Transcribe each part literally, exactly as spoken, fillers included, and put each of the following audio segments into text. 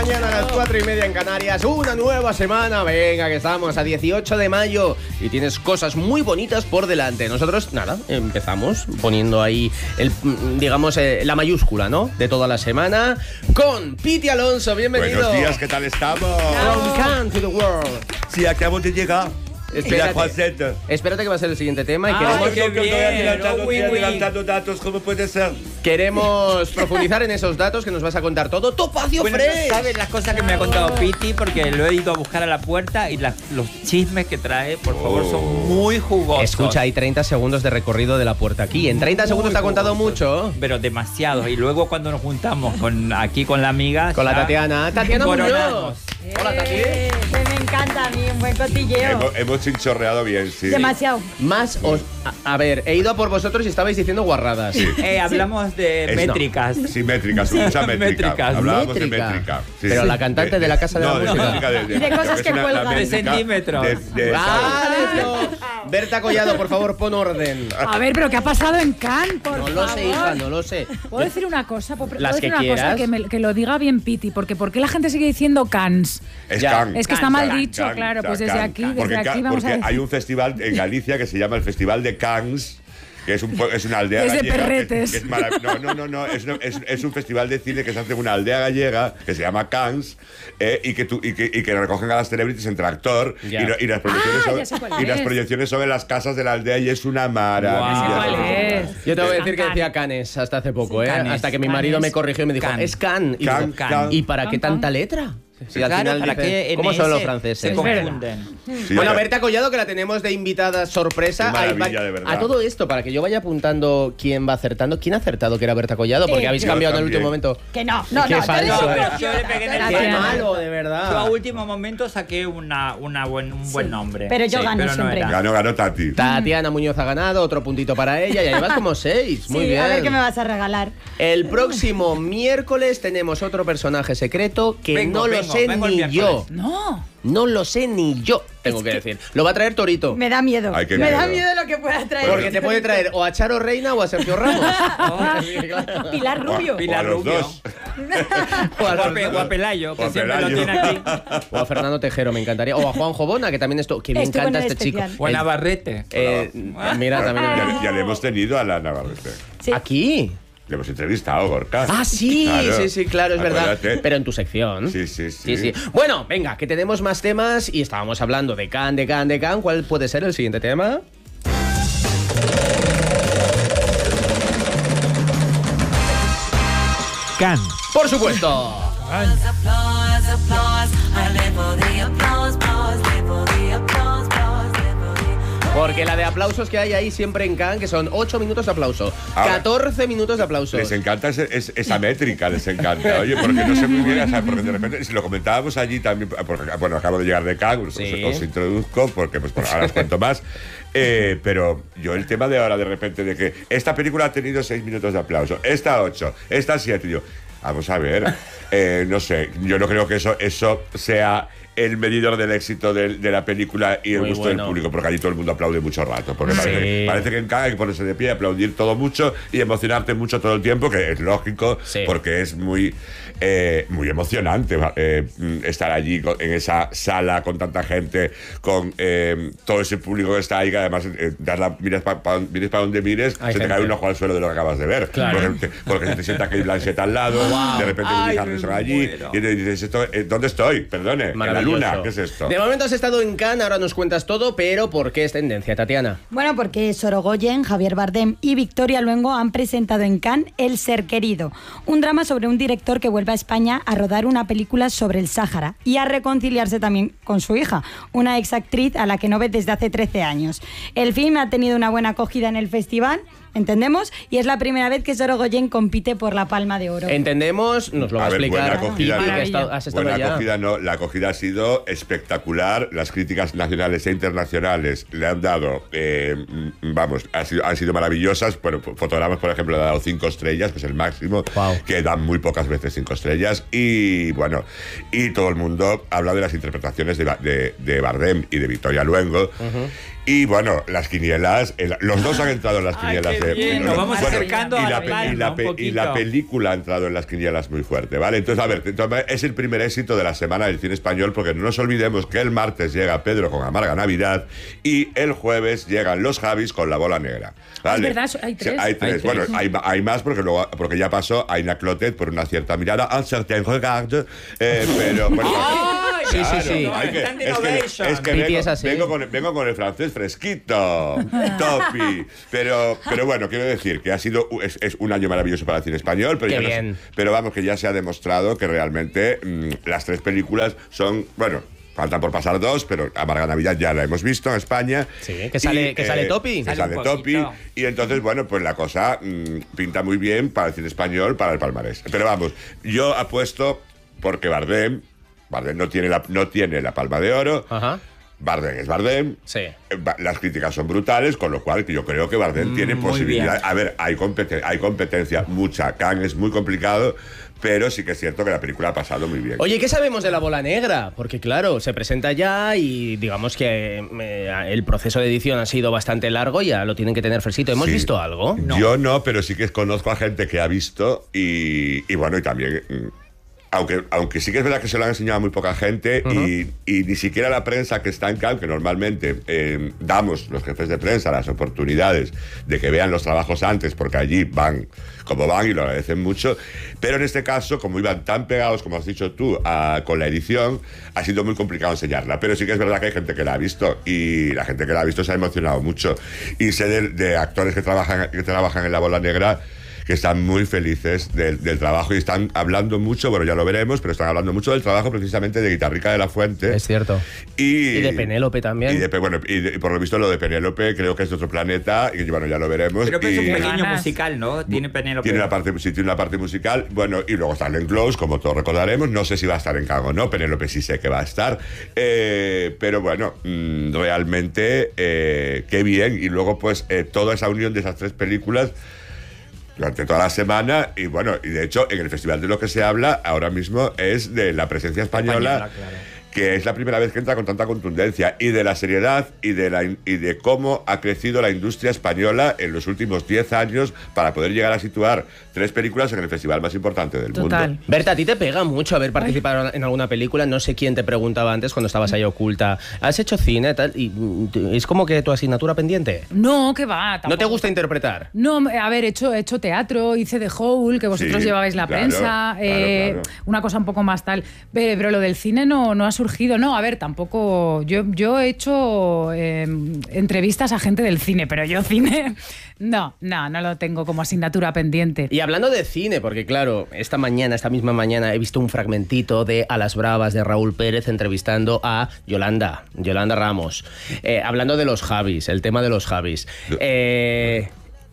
mañana, a las cuatro y media en Canarias. Una nueva semana, venga, que estamos a dieciocho de mayo y tienes cosas muy bonitas por delante. Nosotros, nada, empezamos poniendo ahí, el, digamos, eh, la mayúscula, ¿no? De toda la semana con Piti Alonso, bienvenido. Buenos días, ¿qué tal estamos? From Cannes to the World. Sí, acabo de llegar. Espérate, espérate que va a ser el siguiente tema y Ah, queremos, qué bien, estoy adelantando, oh, oui, estoy oui. adelantando datos, ¿cómo puede ser? queremos profundizar en esos datos que nos vas a contar todo. ¡Topacio Bueno, Fresh! no sabes las cosas que me ha contado Piti porque lo he ido a buscar a la puerta y las- los chismes que trae, por favor, Oh. son muy jugosos. Escucha, hay treinta segundos de recorrido de la puerta aquí. En treinta Muy segundos te ha contado jugosos, mucho. pero demasiado. Y luego cuando nos juntamos con aquí con la amiga, Con la ya Tatiana. Tatiana coronamos. Muñoz. Hola, Tati. Eh, que me encanta a mí, un buen cotilleo. Hemos, hemos chinchorreado bien, sí. Demasiado. Más os... A, a ver, he ido a por vosotros y estabais diciendo guarradas. Eh, hablamos de Es- métricas. Sí, métricas, mucha métrica. Métricas. Hablábamos Métrica. de métrica. Sí, Pero sí. la cantante de la Casa de la no, Música. métrica de, Y de cosas lo que es una- la cuelgan. métrica De centímetros. de- de- Vale, no. Berta Collado, por favor, pon orden. A ver, pero ¿qué ha pasado en Cannes? Por No lo sé, favor? hija, no lo sé. ¿Puedo decir una cosa? ¿Puedo Las decir que una quieras. cosa que, me- que lo diga bien Piti? Porque ¿por qué la gente sigue diciendo Cannes? Es Ya. Cannes. Es que está mal Cannes, dicho, Cannes, claro. Pues Cannes, desde Cannes. aquí, desde Porque, aquí Ca- vamos a porque decir. hay un festival en Galicia que se llama el Festival de Cannes, que es, un, pue- es una aldea Es de gallega. perretes. que- que es marav- no, no, no, no es, una- es, es un festival de cine que se hace en una aldea gallega que se llama Cannes eh, y, que tú, y, que, y que recogen a las celebrities en tractor Ya. y, lo- y las proyecciones Ah, sobre, ya sé cuál y las es. proyecciones sobre las casas de la aldea y es una maravilla. Guau. ¿Cuál es? Yo te voy a decir que Cannes. decía Canes hasta hace poco, Sí, ¿eh? Cannes. Hasta que mi marido Cannes. me corrigió y me dijo, Cannes. es Can. Y, digo, Can, Can. ¿y para qué Can, tanta Can. letra? Si al Claro, final para dicen, que en ¿cómo son los ese franceses? se confunden. Sí, Bueno, pero- Berta Collado, que la tenemos de invitada sorpresa. Qué maravilla, Ahí va- de verdad. A todo esto, para que yo vaya apuntando quién va acertando. ¿Quién ha acertado que era Berta Collado? Porque Eh, habéis yo cambiado en el también. último momento. Que no, no, Qué no. falso, te eh. digo, Yo le pegué en el te Qué digo. malo, de Yo a verdad. último momento saqué una, una buen, un buen nombre. pero yo gano no siempre. era. Ganó, ganó Tati. Tatiana Muñoz ha ganado, otro puntito para ella. Ya llevas como seis. Muy Sí, bien. a ver qué me vas a regalar. El próximo miércoles tenemos otro personaje secreto que Vengo, no lo vengo, sé vengo el ni miércoles. yo. No. No lo sé ni yo, tengo Es que, que- decir. Lo va a traer Torito. Me da miedo. Ay, qué me da miedo. miedo lo que pueda traer. Porque te puede traer o a Charo Reina o a Sergio Ramos. Pilar Rubio. Pilar O a los Rubio. dos. O a los Guape- dos. Guapelayo, O que a siempre lo Pelayo. tiene aquí. O a Fernando Tejero, me encantaría. O a Juanjo Bona, que también esto. Que me Estuvo en encanta el este chico. especial. O a El- Navarrete. eh, mira, también. Ya, ya le hemos tenido a la Navarrete. Sí. Aquí. Le hemos entrevistado, Gorka. Ah, sí, Claro. sí, sí, claro, es verdad. Acuérdate. Pero en tu sección. Sí, sí, sí. Sí, sí. Bueno, venga, que tenemos más temas y estábamos hablando de Can, de Can, de Can. ¿Cuál puede ser el siguiente tema? Can. Por supuesto. Applause, applause, I live for the applause, applause, live for the applause, applause, live for the... Porque la de aplausos que hay ahí siempre en Can, que son ocho minutos de aplauso, Ahora, catorce minutos de aplausos. Les encanta ese- es- esa métrica, les encanta. Oye, porque no sé muy bien, o sea, porque de repente, si lo comentábamos allí también, porque, bueno, acabo de llegar de Cannes, Sí. os, os introduzco, porque pues por ahora os cuento más. Eh, pero yo el tema de ahora, de repente, de que esta película ha tenido seis minutos de aplauso, esta ocho, esta siete, y yo, vamos a ver, eh, no sé, yo no creo que eso, eso sea el medidor del éxito de, de la película y el Muy gusto bueno. del público, porque allí todo el mundo aplaude mucho rato, porque Sí. parece, parece que en Cannes hay que ponerse de pie, aplaudir todo mucho y emocionarte mucho todo el tiempo, que es lógico, Sí. porque es muy, eh, muy emocionante eh, estar allí con- en esa sala con tanta gente, con eh, todo ese público que está ahí, que además eh, das la- mires para pa, mires pa donde mires, Hay se te gente. cae un ojo al suelo de lo que acabas de ver, Claro. porque, te, porque se te sienta Kate Blanchett al lado, de repente Ay, Woody me Harrelson allí, muero. y te dices, esto, eh, ¿dónde estoy? Perdone, en la Maravilloso. luna, ¿qué es esto? De momento has estado en Cannes, ahora nos cuentas todo, pero ¿por qué es tendencia, Tatiana? Bueno, porque Sorogoyen, Javier Bardem y Victoria Luengo han presentado en Cannes El Ser Querido, un drama sobre un director que vuelve a España a rodar una película sobre el Sáhara y a reconciliarse también con su hija, una exactriz a la que no ve desde hace trece años. El film ha tenido una buena acogida en el festival, entendemos, y es la primera vez que Sorogoyen compite por la Palma de Oro. Entendemos, nos lo va a, A ver, explicar. buena acogida, Pipi, ¿no? que has estado- has estado Buena allá. acogida no, la acogida ha sido espectacular, las críticas nacionales e internacionales le han dado, eh, mm, vamos, ha sido- han sido maravillosas, bueno, fotogramas por ejemplo le ha dado cinco estrellas, que es el máximo, Wow. que dan muy pocas veces cinco estrellas, y bueno, y todo el mundo habla de las interpretaciones de, Ba- de, de Bardem y de Victoria Luengo, Y bueno, las quinielas, el- los dos han entrado en las Ay, quiniielas qué de. bien, nos vamos acercando y a la, la pe- palma y la un pe- y poquito. la película ha entrado en las quinielas muy fuerte, ¿vale? Entonces, a ver, entonces, es el primer éxito de la semana del cine español, porque no nos olvidemos que el martes llega Pedro con Amarga Navidad y el jueves llegan los Javis con La Bola Negra. ¿vale? Es verdad, hay Sí, tres. hay tres. Hay Bueno, tres. hay, ma- hay más porque luego porque ya pasó Aina Clotet por una cierta mirada, un certain regard, eh, pero bueno, ¡Ay! Sí, sí, sí. No, hay que- Stand es que, Innovation. es que Piti vengo, es así. vengo con, vengo con el francés fresquito, topi. Pero, pero bueno, quiero decir que ha sido es, es un año maravilloso para el cine español, pero, Qué ya no- bien. pero vamos, que ya se ha demostrado que realmente mm, las tres películas son, bueno, faltan por pasar dos, pero Amarga Navidad ya la hemos visto en España. Sí, que sale- que sale Topi. Que Sale sale un Topi. poquito. Y entonces, bueno, pues la cosa mm, pinta muy bien para el cine español, para el palmarés. Pero vamos, yo apuesto porque Bardem, Bardem no tiene la, no tiene la palma de oro. Ajá. Bardem es Bardem. Sí. Eh, ba- Las críticas son brutales, con lo cual que yo creo que Bardem Mm, tiene muy posibilidad. bien. A ver, hay, competen- hay competencia mucha. Cannes es muy complicado, pero sí que es cierto que la película ha pasado muy bien. Oye, ¿qué sabemos de La Bola Negra? Porque claro, se presenta ya y digamos que eh, el proceso de edición ha sido bastante largo y ya lo tienen que tener fresquito. ¿Hemos Sí. visto algo? Yo no, pero sí que conozco a gente que ha visto y, y bueno, y también... mm, Aunque, aunque sí que es verdad que se lo han enseñado a muy poca gente y, y ni siquiera la prensa que está en Cannes, que normalmente eh, damos los jefes de prensa las oportunidades de que vean los trabajos antes, porque allí van como van y lo agradecen mucho, pero en este caso, como iban tan pegados, como has dicho tú, a- con la edición, ha sido muy complicado enseñarla, pero sí que es verdad que hay gente que la ha visto y la gente que la ha visto se ha emocionado mucho y sé de, de actores que trabajan, que trabajan en La Bola Negra que están muy felices del, del trabajo y están hablando mucho, bueno, ya lo veremos, pero están hablando mucho del trabajo precisamente de Guitarrica de la Fuente. Es cierto. Y, Y de Penélope también. Y, de, Pe- bueno, y, de- y por lo visto lo de Penélope creo que es de otro planeta y bueno, ya lo veremos. Pero que es y un pequeño Ganas. musical, ¿no? Tiene Penélope. tiene una parte, sí, tiene una parte musical, bueno, y luego está Glenn Close, como todos recordaremos, no sé si va a estar en Cannes o no, Penélope sí sé que va a estar, eh, pero bueno, mm, realmente eh, qué bien, y luego pues eh, toda esa unión de esas tres películas durante toda la semana y bueno, y de hecho en el festival de lo que se habla ahora mismo es de la presencia española, Española, claro. que es la primera vez que entra con tanta contundencia y de la seriedad y de, la, in- y de cómo ha crecido la industria española en los últimos diez años para poder llegar a situar tres películas en el festival más importante del Total. mundo. Berta, a ti te pega mucho haber participado en alguna película. No sé quién te preguntaba antes cuando estabas ahí oculta. ¿Has hecho cine tal? Y mm, es como que tu asignatura pendiente. No, que va. ¿No te tampoco. gusta interpretar? No, a ver, he hecho, he hecho teatro, hice The Hole, que vosotros Sí, llevabais la claro, prensa, claro, eh, claro. una cosa un poco más tal. Pero, pero lo del cine no, no ha surgido. No, a ver, tampoco. Yo, yo he hecho eh, entrevistas a gente del cine, pero yo cine. No, no, no lo tengo como asignatura pendiente. Y hablando de cine, porque claro, esta mañana, esta misma mañana, he visto un fragmentito de A las Bravas de Raúl Pérez entrevistando a Yolanda, Yolanda Ramos, eh, hablando de los Javis, el tema de los Javis. Eh,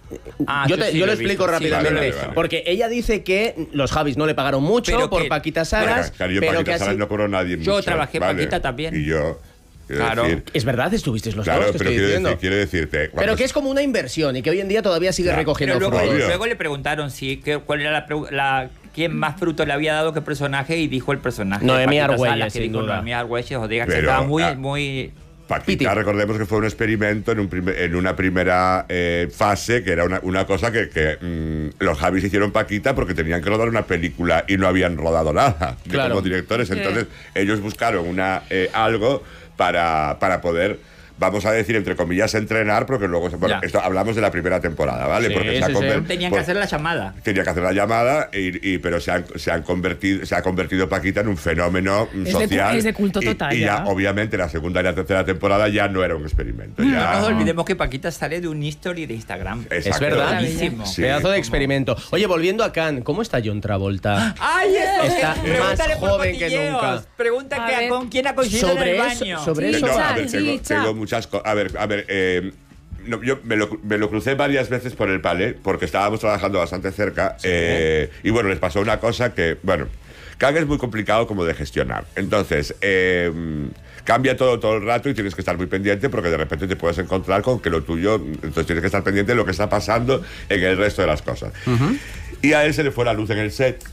Ah, yo yo te- sí yo lo lo he explico visto, sí, rápidamente, vale, vale, vale. porque ella dice que los Javis no le pagaron mucho Pero por que- Paquita Salas, Claro, yo pero Paquita que Salas así... no cobró nadie Yo mucho, trabajé Paquita también. Y yo, quiero Claro. decir, Es verdad, estuvisteis los claro, dos, te pero estoy quiero, diciendo. decir, quiero decirte... Pero cuando- que es como una inversión y que hoy en día todavía sigue Ya, recogiendo Pero luego, frutos. Obvio. luego le preguntaron si que, cuál era la, pregu- la quién más fruto le había dado qué personaje y dijo el personaje. Noemí de Paquita Argüelles, Salas, que sin dijo duda. Noemí Argüelles, o diga que Pero, estaba muy, ah, muy. Paquita, Piti. recordemos que fue un experimento en, un primer- en una primera eh, fase, que era una, una cosa que, que, mm, los Javis hicieron Paquita porque tenían que rodar una película y no habían rodado nada de Claro. como directores. Entonces, ellos buscaron una eh, algo para, para poder, vamos a decir, entre comillas, entrenar, porque luego, bueno, Ya. esto hablamos de la primera temporada, ¿vale? Sí, porque se ha sí, sí. conver- Tenían por- que hacer la llamada. Tenía que hacer la llamada, y, y- pero se han, se han convertido, se ha convertido Paquita en un fenómeno mm, Es de cu- social. es de culto y- total, Y, ya, ya. obviamente, la segunda y la tercera temporada ya no era un experimento. Ya, No nos olvidemos que Paquita sale de un history de Instagram. Exacto. Es verdad. Buenísimo. Sí. Pedazo de Como- experimento. Oye, volviendo a Cannes, ¿cómo está John Travolta? ¡Ay, eso! Está que- pregúntale más por joven que cotilleos. nunca. Pregunta A que a ver. con quién ha coincidido en Sobre el eso- baño. sobre Sí, eso- No, a Cha, ver, sí, tengo, Cha. tengo muchas cosas. A ver, a ver, eh, no, yo me lo, me lo crucé varias veces por el palé, porque estábamos trabajando bastante cerca. eh, y bueno, les pasó una cosa que, bueno, Cannes es muy complicado como de gestionar. Entonces, eh, cambia todo todo el rato y tienes que estar muy pendiente porque de repente te puedes encontrar con que lo tuyo, entonces tienes que estar pendiente de lo que está pasando en el resto de las cosas. Y a él se le fue la luz en el set.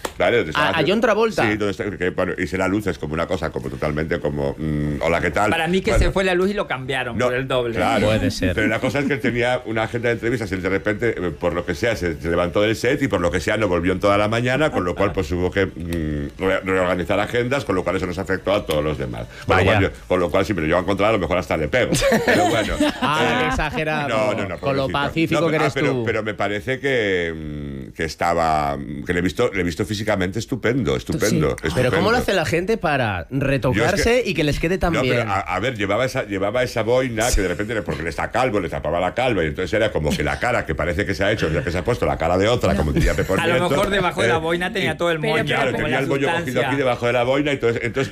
¿vale? Donde ¿A- estaba- a John Travolta? Sí, donde está, que, bueno, y se la luz es como una cosa como totalmente como, mm, hola, ¿qué tal? Para mí que Bueno, se fue la luz y lo cambiaron no, por el doble. Claro. Puede ser. Pero la cosa es que él tenía una agenda de entrevistas y él de repente, eh, por lo que sea, se, se levantó del set y por lo que sea no volvió en toda la mañana, con lo cual pues hubo que mm, re- reorganizar agendas, con lo cual eso nos afectó a todos los demás. Con lo Vaya. cual, yo, con lo cual si me lo llevo a encontrar, a lo mejor hasta le pego. Pero bueno. Ah, eh, qué exagerado. No, no, no. Con lo pobrecito. pacífico No, que ah, eres pero, tú. Pero me parece que, mm, que estaba. que le he visto, le he visto físicamente estupendo, estupendo. Pero estupendo. ¿cómo lo hace la gente para retocarse Yo es que- y que les quede tan No, bien? pero a, a ver, llevaba esa, llevaba esa boina que de repente, porque le está calvo, le tapaba la calva y entonces era como que la cara que parece que se ha hecho, ya que se ha puesto la cara de otra, como diría Pepe A lo Nieto, mejor debajo de eh, la boina tenía y- todo el Pero, moño. pero, Claro, como tenía la el bollo cogido sustancia. aquí debajo de la boina y entonces, entonces